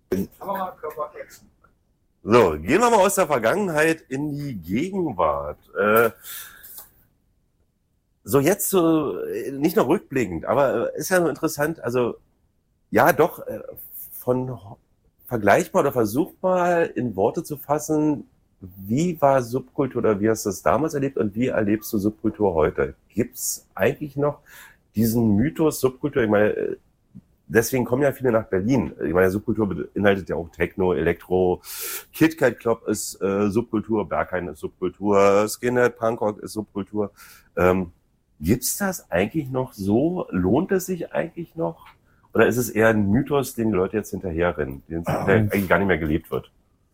So, gehen wir mal aus der Vergangenheit in die Gegenwart. So jetzt so, nicht nur rückblickend, aber ist ja nur interessant, also ja doch, vergleichbar oder versuch mal in Worte zu fassen, wie war Subkultur oder wie hast du es damals erlebt und wie erlebst du Subkultur heute? Gibt's eigentlich noch diesen Mythos Subkultur? Ich meine, deswegen kommen ja viele nach Berlin. Ich meine, Subkultur beinhaltet ja auch Techno, Elektro, KitKat Club ist Subkultur, Berghain ist Subkultur, Skinhead, Punkrock ist Subkultur. Gibt's das eigentlich noch so? Lohnt es sich eigentlich noch? Oder ist es eher ein Mythos, den die Leute jetzt hinterherrennen, der eigentlich gar nicht mehr gelebt wird?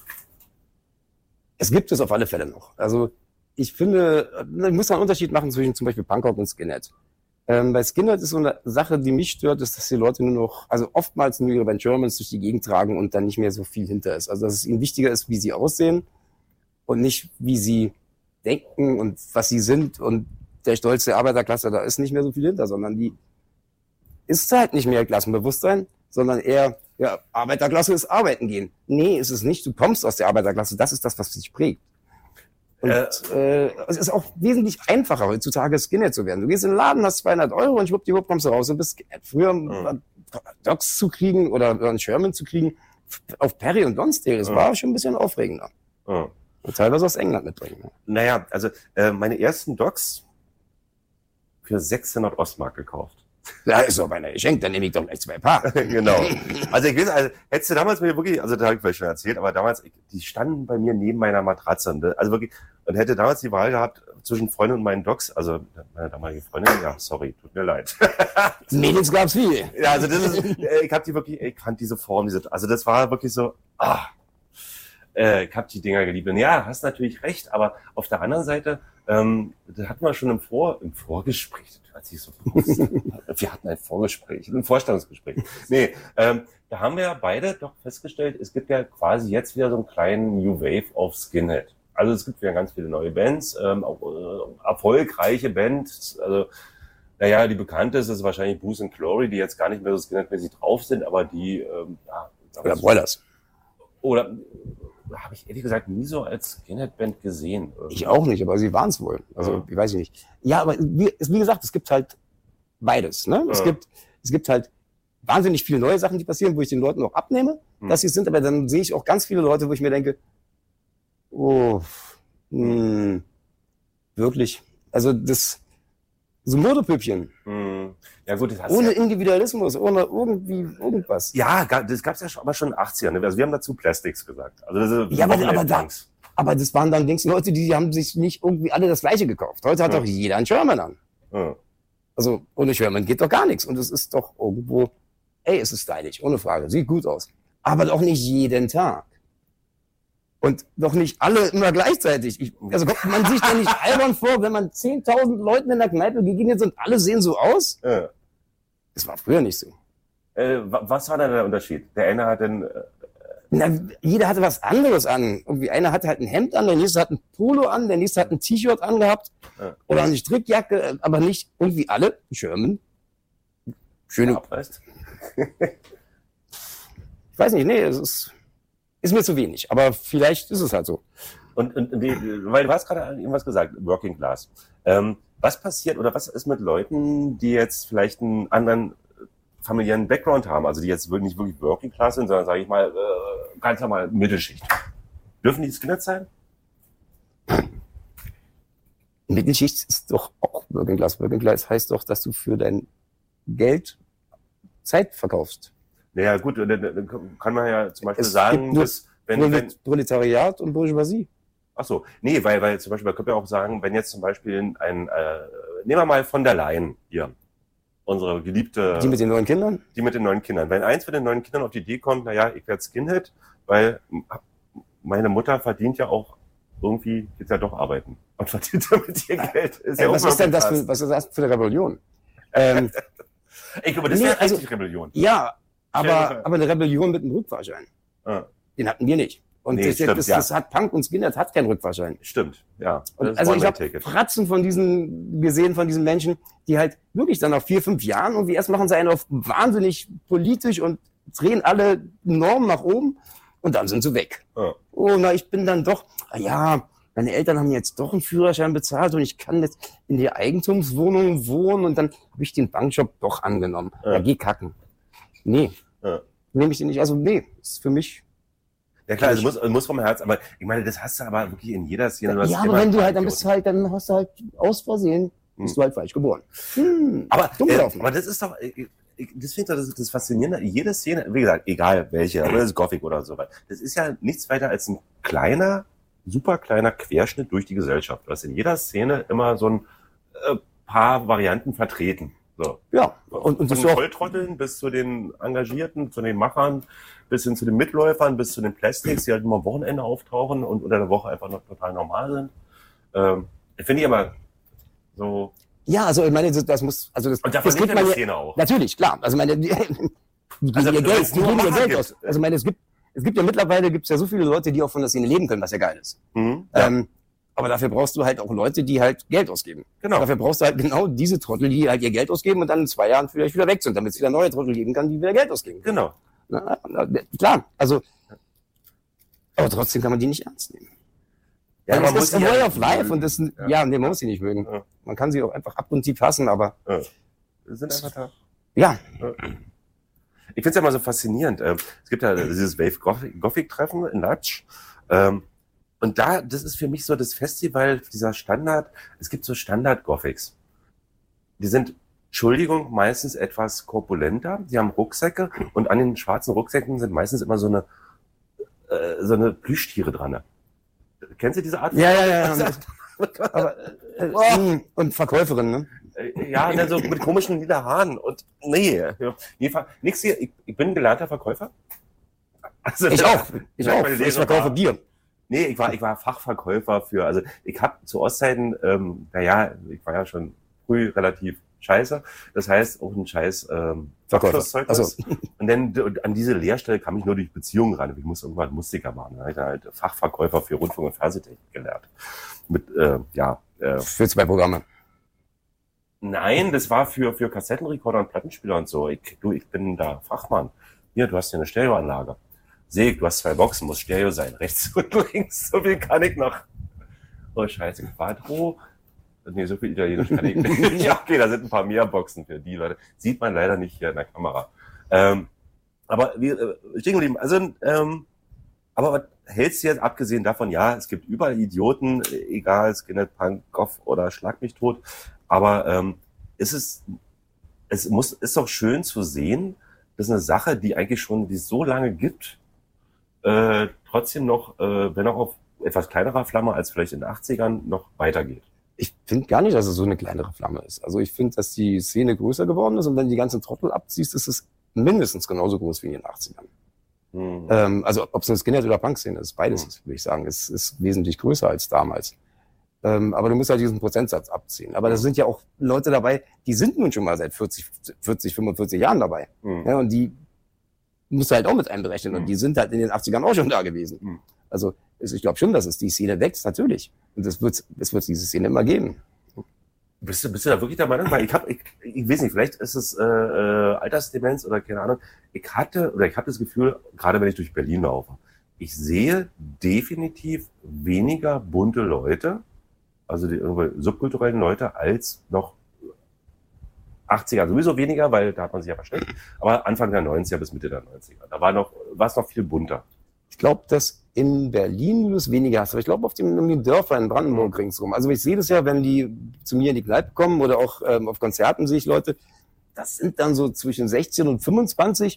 Es gibt es auf alle Fälle noch. Also ich finde, da muss man einen Unterschied machen zwischen zum Beispiel Punkrock und Skinhead. Bei Skinhead ist so eine Sache, die mich stört, ist, dass die Leute nur noch, also oftmals nur ihre Band Germans durch die Gegend tragen und dann nicht mehr so viel hinter ist. Also dass es ihnen wichtiger ist, wie sie aussehen und nicht, wie sie denken und was sie sind. Und der Stolz der Arbeiterklasse, da ist nicht mehr so viel hinter, sondern die ist halt nicht mehr Klassenbewusstsein, sondern eher, ja, Arbeiterklasse ist arbeiten gehen. Nee, ist es nicht. Du kommst aus der Arbeiterklasse. Das ist das, was dich prägt. Und es ist auch wesentlich einfacher, heutzutage Skinhead zu werden. Du gehst in den Laden, hast 200 € und schwuppdiwupp kommst du raus und bist Skinhead. Früher Docs zu kriegen oder einen Sherman zu kriegen, auf Perry und Lonsdale, das war schon ein bisschen aufregender. Und teilweise aus England mitbringen. Naja, also meine ersten Docs für 600 Ostmark gekauft. Ja, ist doch beinahe geschenkt, dann nehme ich doch gleich 2 Paar. Genau. Also ich weiß, also hättest du damals mir wirklich, also da habe ich vielleicht schon erzählt, aber damals, die standen bei mir neben meiner Matratze. Also wirklich, und hätte damals die Wahl gehabt zwischen Freundin und meinen Docs, also meine damalige Freundin, ja, sorry, tut mir leid. Mädels gab's viel. Ja, also das ist, ich habe die wirklich, ich fand diese Form, also das war wirklich so, ich habe die Dinger geliebt. Und ja, hast natürlich recht, aber auf der anderen Seite, das hatten wir schon im Vorgespräch, als ich so bewusst. Wir hatten ein Vorgespräch, ein Vorstellungsgespräch. Nee, da haben wir ja beide doch festgestellt, es gibt ja quasi jetzt wieder so einen kleinen New Wave auf Skinhead. Also es gibt wieder ganz viele neue Bands, auch erfolgreiche Bands. Also, naja, die bekannteste ist wahrscheinlich Bruce and Glory, die jetzt gar nicht mehr so Skinhead-mäßig drauf sind, aber die, ja. Oder Broilers. Oder habe ich ehrlich gesagt nie so als Skinhead-Band gesehen. Irgendwie. Ich auch nicht, aber sie waren es wohl. Also, ich weiß nicht. Ja, aber wie gesagt, es gibt halt beides. Ne? Es gibt halt wahnsinnig viele neue Sachen, die passieren, wo ich den Leuten auch abnehme, dass sie es sind, aber dann sehe ich auch ganz viele Leute, wo ich mir denke, wirklich. Also so Modepüppchen. Ja gut, das ohne Individualismus, ohne irgendwie irgendwas. Ja, das gab's ja aber schon in den 80ern. Also wir haben dazu Plastics gesagt. Also das ist ja, aber das waren dann Leute, die haben sich nicht irgendwie alle das Gleiche gekauft. Heute hat doch jeder einen Sherman an. Also ohne Sherman geht doch gar nichts. Und es ist doch irgendwo, es ist stylisch, ohne Frage. Sieht gut aus. Aber doch nicht jeden Tag. Und doch nicht alle immer gleichzeitig. Also kommt man sich doch nicht albern vor, wenn man 10.000 Leuten in der Kneipe begegnet und alle sehen so aus? Ja. Das war früher nicht so. Was war denn der Unterschied? Der eine hat dann... jeder hatte was anderes an. Irgendwie einer hatte halt ein Hemd an, der nächste hat ein Polo an, der nächste hat ein T-Shirt angehabt oder eine Strickjacke, aber nicht irgendwie alle. Sherman. Schöne... Ja, weißt? Ich weiß nicht, nee, es ist mir zu wenig, aber vielleicht ist es halt so. Und weil du hast gerade irgendwas gesagt, Working Class. Was passiert oder was ist mit Leuten, die jetzt vielleicht einen anderen familiären Background haben, also die jetzt nicht wirklich Working Class sind, sondern, sage ich mal, ganz normal Mittelschicht. Dürfen die Skinheads sein? Mittelschicht ist doch auch Working Class. Working Class heißt doch, dass du für dein Geld Zeit verkaufst. Naja, gut, dann kann man ja zum Beispiel sagen, dass wenn Proletariat und Bourgeoisie. Ach so, nee, weil zum Beispiel, man könnte ja auch sagen, wenn jetzt zum Beispiel nehmen wir mal von der Leyen hier, unsere geliebte... Die mit den 9 Kindern? Die mit den 9 Kindern. Wenn eins von den 9 Kindern auf die Idee kommt, naja, ich werde Skinhead, weil meine Mutter verdient ja auch irgendwie, jetzt ja doch arbeiten und verdient damit ihr Geld. Ist ja was ist denn das für eine Rebellion? Ich glaube, das wäre richtig Rebellion. Ja, aber eine Rebellion mit einem Rückfahrschein. Den hatten wir nicht. Und nee, das hat Punk und Skinhead hat keinen Rückfahrschein. Stimmt, ja. Also ich habe Fratzen von diesen Menschen, die halt wirklich dann nach 4, 5 Jahren irgendwie erst machen sie einen auf wahnsinnig politisch und drehen alle enorm nach oben und dann sind sie weg. Ja. Oh, na, ich bin dann doch, meine Eltern haben jetzt doch einen Führerschein bezahlt und ich kann jetzt in der Eigentumswohnung wohnen und dann habe ich den Bankjob doch angenommen. Ja, geh kacken. Nee, nehme ich den nicht. Also nee, ist für mich... Ja klar, also muss vom Herz, aber ich meine, das hast du aber wirklich in jeder Szene. Ja, aber wenn du halt, dann hast du halt aus Versehen, bist du halt falsch geboren. Aber das ist doch, das finde ich das Faszinierende. Jede Szene, wie gesagt, egal welche, oder das ist Gothic oder so weiter, das ist ja nichts weiter als ein super kleiner Querschnitt durch die Gesellschaft. Du hast in jeder Szene immer so ein paar Varianten vertreten. So. Ja, und von den Volltrotteln bis zu den Engagierten, zu den Machern, bis hin zu den Mitläufern, bis zu den Plastics, die halt immer am Wochenende auftauchen und unter der Woche einfach noch total normal sind. Finde ich aber so. Ja, also ich meine, das muss, also das, und davon das gibt man die Szene auch. Natürlich, klar. Also meine, die geben ihr Geld aus. Also meine, es gibt ja mittlerweile ja so viele Leute, die auch von der Szene leben können, was ja geil ist. Aber dafür brauchst du halt auch Leute, die halt Geld ausgeben. Genau. Dafür brauchst du halt genau diese Trottel, die halt ihr Geld ausgeben und dann in 2 Jahren vielleicht wieder weg sind, damit es wieder neue Trottel geben kann, die wieder Geld ausgeben können. Genau. Klar, also, aber trotzdem kann man die nicht ernst nehmen. Ja, man muss ein Way of Life und das, man muss sie nicht mögen. Ja. Man kann sie auch einfach abgrundtief hassen, aber. Ja. Wir sind einfach da. Ja. Ich finde es ja mal so faszinierend. Es gibt ja dieses Wave Gothic-Treffen in Latsch. Und das ist für mich so das Festival, dieser Standard, es gibt so Standard-Gothics. Die sind, Entschuldigung, meistens etwas korpulenter, die haben Rucksäcke und an den schwarzen Rucksäcken sind meistens immer so eine Plüschtiere dran. Kennst du diese Art? Ja. Aber, und Verkäuferin, ne? Ja, dann so mit komischen lila Haaren und nee, jedenfalls nichts hier. Ich bin gelernter Verkäufer. Also, ich auch. Ich verkaufe Bier. Nee, ich war Fachverkäufer also ich habe zu Ostzeiten, ich war ja schon früh relativ scheiße. Das heißt, auch ein scheiß Abschlusszeugnis. Also. Und dann an diese Lehrstelle kam ich nur durch Beziehungen ran. Ich musste irgendwann Musiker machen. Da habe ich halt Fachverkäufer für Rundfunk- und Fernsehtechnik gelernt. Für 2 Programme. Nein, das war für Kassettenrekorder und Plattenspieler und so. Ich bin da Fachmann. Hier, du hast hier eine Stereoanlage. Seg, du hast 2 Boxen, muss Stereo sein. Rechts und links. So viel kann ich noch. Oh, scheiße, Quadro. Nee, so viel Italienisch kann ich nicht. Ja, okay, da sind ein paar mehr Boxen für die Leute. Sieht man leider nicht hier in der Kamera. Aber stehen geblieben. Also, aber was hältst du jetzt abgesehen davon? Ja, es gibt überall Idioten, egal, Skinhead, Punk, Goth oder Schlag mich tot. Aber ist doch schön zu sehen, dass eine Sache, die eigentlich schon die so lange gibt, trotzdem noch, wenn auch auf etwas kleinerer Flamme als vielleicht in den 80ern, noch weitergeht. Ich finde gar nicht, dass es so eine kleinere Flamme ist. Also ich finde, dass die Szene größer geworden ist und wenn du die ganzen Trottel abziehst, ist es mindestens genauso groß wie in den 80ern. Also ob es eine Skinhead- oder Punk-Szene ist, beides, würde ich sagen. Es ist wesentlich größer als damals. Aber du musst halt diesen Prozentsatz abziehen. Aber da sind ja auch Leute dabei, die sind nun schon mal seit 40, 45 Jahren dabei. Ja, und die musst du halt auch mit einberechnen. Und die sind halt in den 80ern auch schon da gewesen. Also ich glaube schon, dass es die Szene wächst, natürlich. Und es wird diese Szene immer geben. Bist du da wirklich der Meinung? Weil ich weiß nicht, vielleicht ist es Altersdemenz oder keine Ahnung. Ich habe das Gefühl, gerade wenn ich durch Berlin laufe, ich sehe definitiv weniger bunte Leute, also die subkulturellen Leute, als noch 80er. Sowieso weniger, weil da hat man sich ja versteckt. Aber Anfang der 90er bis Mitte der 90er. Da war es noch viel bunter. Ich glaube, dass in Berlin du es weniger hast. Aber ich glaube, auf den Dörfern in Brandenburg ringsrum. Also ich sehe das ja, wenn die zu mir in die Kneipe kommen oder auch auf Konzerten sehe ich Leute, das sind dann so zwischen 16 und 25.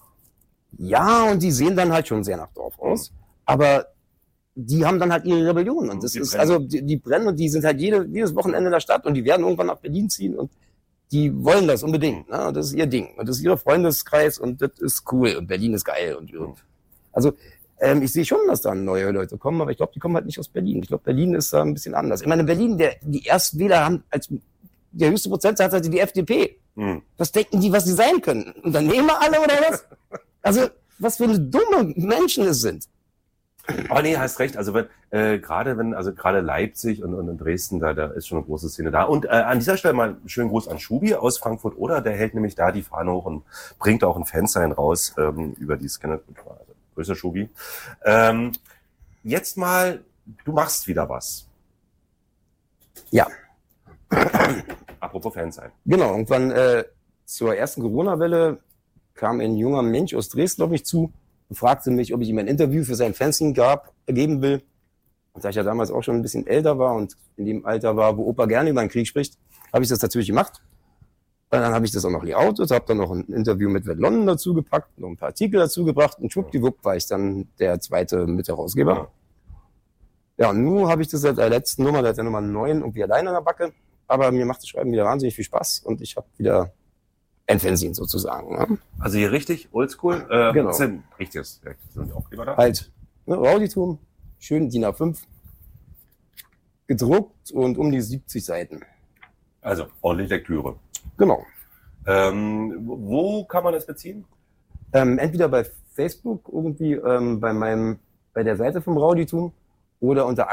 Ja, und die sehen dann halt schon sehr nach Dorf aus. Aber die haben dann halt ihre Rebellion. Und das ist, also die brennen und die sind halt jedes Wochenende in der Stadt und die werden irgendwann nach Berlin ziehen und die wollen das unbedingt. Ne? Und das ist ihr Ding. Und das ist ihr Freundeskreis und das ist cool. Und Berlin ist geil. Also ich sehe schon, dass da neue Leute kommen, aber ich glaube, die kommen halt nicht aus Berlin. Ich glaube, Berlin ist da ein bisschen anders. Ich meine, in Berlin, die Erstwähler haben der höchste Prozentsatz hatte die FDP. Was denken die, was sie sein können? Unternehmer alle oder was? Also, was für eine dumme Menschen es sind. Aber nee, hast recht. Also gerade Leipzig und Dresden, da ist schon eine große Szene da. Und an dieser Stelle mal einen schönen Gruß an Schubi aus Frankfurt oder der hält nämlich da die Fahne hoch und bringt auch ein Fansign raus über die Skinhead-Kultur. Also größer Schubi. Jetzt mal, du machst wieder was. Ja. Apropos Fansign. Genau, irgendwann zur ersten Corona-Welle kam ein junger Mensch aus Dresden auf mich zu und fragte mich, ob ich ihm ein Interview für sein Fanzine geben will. Und da ich ja damals auch schon ein bisschen älter war und in dem Alter war, wo Opa gerne über den Krieg spricht, habe ich das natürlich gemacht. Und dann habe ich das auch noch layoutet, habe dann noch ein Interview mit Red London dazu gepackt, noch ein paar Artikel dazu gebracht und schwuppdiwupp war ich dann der zweite Mitherausgeber. Ja, und nun habe ich das seit der letzten Nummer, seit der Nummer 9 irgendwie alleine an der Backe. Aber mir macht das Schreiben wieder wahnsinnig viel Spaß und ich habe wieder ein Fanzine sozusagen. Ne? Also hier richtig oldschool. Genau. Richtiges. Sind auch lieber da. Halt, ne, Rauditum, schön DIN A5, gedruckt und um die 70 Seiten. Also ordentlich Lektüre. Genau. Wo kann man das beziehen? Entweder bei Facebook irgendwie bei der Seite vom Rauditum oder unter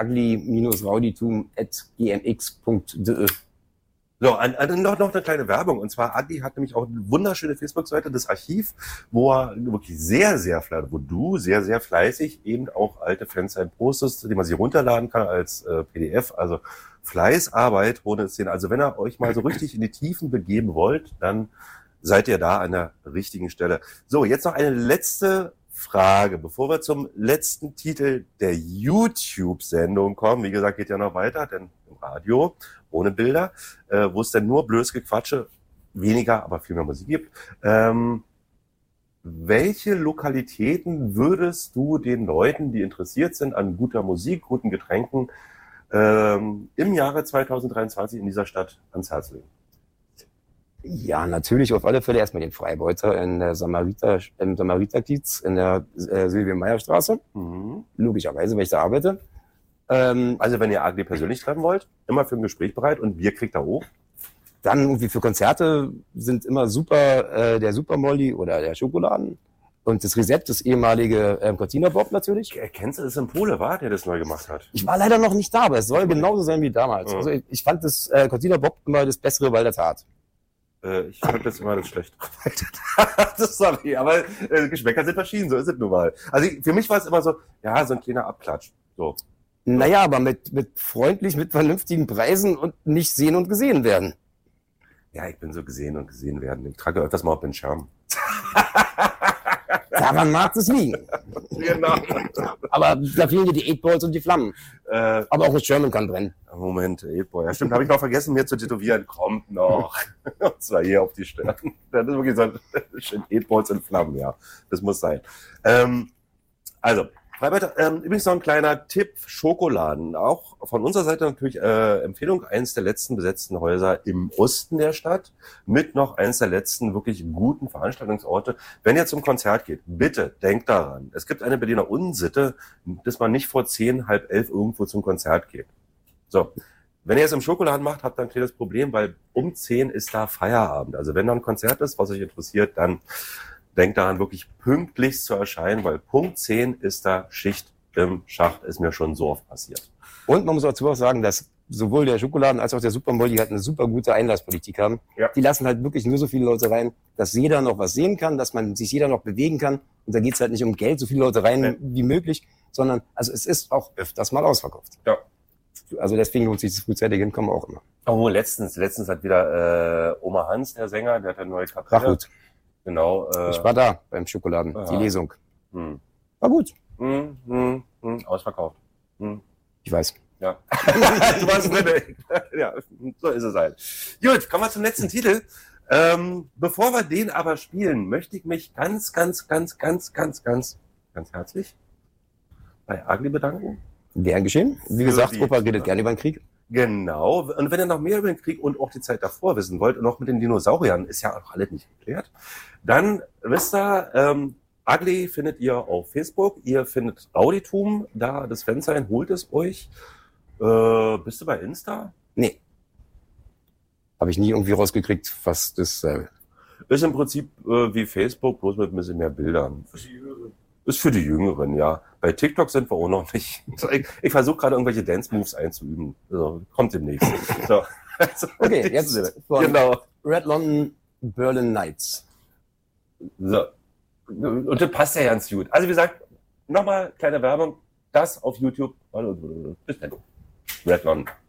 ugly-rauditum@gmx.de. So, noch eine kleine Werbung. Und zwar, Adi hat nämlich auch eine wunderschöne Facebook-Seite, das Archiv, wo er wirklich wo du sehr, sehr fleißig eben auch alte Fansign postest, die man sich runterladen kann als PDF. Also Fleißarbeit ohne Szene. Also wenn ihr euch mal so richtig in die Tiefen begeben wollt, dann seid ihr da an der richtigen Stelle. So, jetzt noch eine letzte Frage, bevor wir zum letzten Titel der YouTube-Sendung kommen. Wie gesagt, geht ja noch weiter, denn im Radio ohne Bilder, wo es dann nur blödes Gequatsche, weniger, aber viel mehr Musik gibt. Welche Lokalitäten würdest du den Leuten, die interessiert sind an guter Musik, guten Getränken, im Jahre 2023 in dieser Stadt ans Herz legen? Ja, natürlich auf alle Fälle erstmal den Freibeuter im Samariterkiez in der Silvia-Meyer-Straße. Mhm. Logischerweise, weil ich da arbeite. Also wenn ihr Agli persönlich treffen wollt, immer für ein Gespräch bereit und Bier kriegt er hoch. Dann irgendwie für Konzerte sind immer super der Super Molly oder der Schokoladen und das Reset, das ehemalige Cortina Bob natürlich. Kennst du das im Pole, der das neu gemacht hat? Ich war leider noch nicht da, aber es soll genauso sein wie damals. Ja. Also ich fand das Cortina Bob immer das Bessere, weil das hart. Ich fand das immer das schlecht. Sorry, aber Geschmäcker sind verschieden, so ist es nun mal. Also für mich war es immer so, ja, so ein kleiner Abklatsch. So. Naja, aber mit vernünftigen Preisen und nicht sehen und gesehen werden. Ja, ich bin so gesehen und gesehen werden. Ich trage öfters mal auf den Schirm. Daran mag es liegen. Genau. Aber da fehlen dir die 8-Balls und die Flammen. Aber auch das Sherman kann brennen. Moment, 8-Ball. Ja, stimmt, habe ich noch vergessen, mir zu tätowieren. Kommt noch. Und zwar hier auf die Stirn. Das ist wirklich so schön 8-Balls und Flammen, ja. Das muss sein. Also, Freibeuter, übrigens noch ein kleiner Tipp, Schokoladen. Auch von unserer Seite natürlich Empfehlung, eines der letzten besetzten Häuser im Osten der Stadt, mit noch eines der letzten wirklich guten Veranstaltungsorte. Wenn ihr zum Konzert geht, bitte denkt daran, es gibt eine Berliner Unsitte, dass man nicht vor 10, halb 11 irgendwo zum Konzert geht. So, wenn ihr es im Schokoladen macht, habt ihr ein kleines Problem, weil um 10 ist da Feierabend. Also wenn da ein Konzert ist, was euch interessiert, dann denkt daran, wirklich pünktlich zu erscheinen, weil Punkt 10 ist da Schicht im Schacht, ist mir schon so oft passiert. Und man muss dazu auch sagen, dass sowohl der Schokoladen als auch der Super Molly halt eine super gute Einlasspolitik haben. Ja. Die lassen halt wirklich nur so viele Leute rein, dass jeder noch was sehen kann, dass man sich jeder noch bewegen kann. Und da geht's halt nicht um Geld, so viele Leute rein wie möglich, sondern also es ist auch öfters mal ausverkauft. Ja. Also deswegen lohnt sich das frühzeitige Hinkommen auch immer. Oh, letztens hat wieder Oma Hans, der Sänger, der hat eine neue Kapelle. Rachut. Genau. Ich war da beim Schokoladen, die Lesung. War gut. Ausverkauft. Ich weiß. Ja. Du warst drin. Ja, so ist es halt. Gut, kommen wir zum letzten Titel. Bevor wir den aber spielen, möchte ich mich ganz herzlich bei Agli bedanken. Gern geschehen. Wie gesagt, Opa redet gerne über den Krieg. Genau. Und wenn ihr noch mehr über den Krieg und auch die Zeit davor wissen wollt und auch mit den Dinosauriern, ist ja auch alles nicht geklärt, dann wisst ihr, Agli findet ihr auf Facebook, ihr findet Rauditum, da das Fansign, holt es euch. Bist du bei Insta? Nee. Habe ich nie irgendwie rausgekriegt, was das ist im Prinzip wie Facebook, bloß mit ein bisschen mehr Bildern. ist für die Jüngeren, ja. Bei TikTok sind wir auch noch nicht. Ich versuche gerade irgendwelche Dance-Moves einzuüben. Also, kommt demnächst. So. Also, Okay, jetzt von genau. Red London Berlin Nights. So. Und das passt ja ganz gut. Also wie gesagt, nochmal kleine Werbung. Das auf YouTube. Bis dann. Red London.